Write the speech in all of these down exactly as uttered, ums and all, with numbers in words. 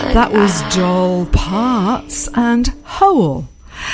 That was Doll Parts and Hole.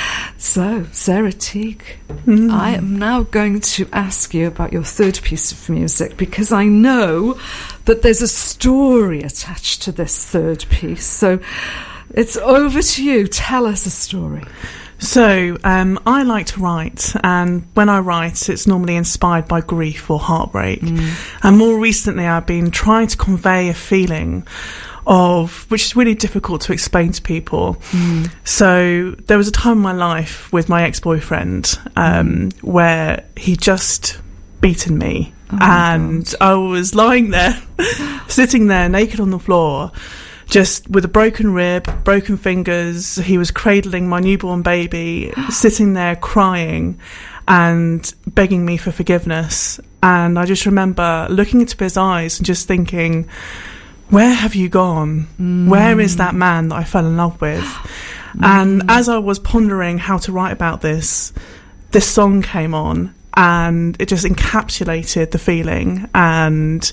So, Sarah Teague, mm. I am now going to ask you about your third piece of music, because I know that there's a story attached to this third piece. So, it's over to you. Tell us a story. So, um, I like to write, and when I write, it's normally inspired by grief or heartbreak. Mm. And more recently, I've been trying to convey a feeling of, which is really difficult to explain to people. Mm. So there was a time in my life with my ex-boyfriend um, mm. where he just beaten me, oh and I was lying there, sitting there naked on the floor, just with a broken rib, broken fingers. He was cradling my newborn baby, sitting there crying and begging me for forgiveness. And I just remember looking into his eyes and just thinking, where have you gone? Mm. Where is that man that I fell in love with? Mm. And as I was pondering how to write about this, this song came on, and it just encapsulated the feeling and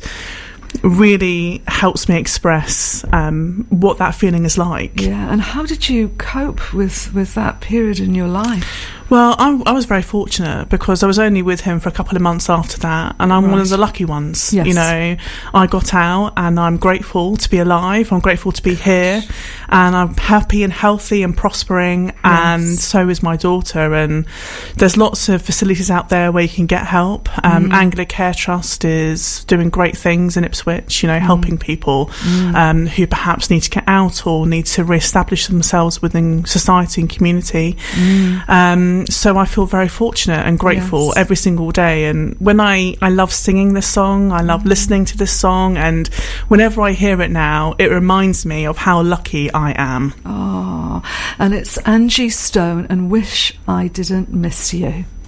really helps me express um, what that feeling is like. Yeah, and how did you cope with, with that period in your life? Well, I, I was very fortunate because I was only with him for a couple of months after that, and I'm right. one of the lucky ones. Yes. You know, I got out, and I'm grateful to be alive. I'm grateful to be here, and I'm happy and healthy and prospering, yes. and so is my daughter. And there's lots of facilities out there where you can get help. Um, mm. Anglia Care Trust is doing great things in Ipswich, you know, mm. helping people mm. um, who perhaps need to get out or need to re-establish themselves within society and community. Mm. Um, So I feel very fortunate and grateful yes. every single day. And when I, I love singing this song, I love mm. listening to this song, and whenever I hear it now, it reminds me of how lucky I am. Oh, and it's Angie Stone and Wish I Didn't Miss You.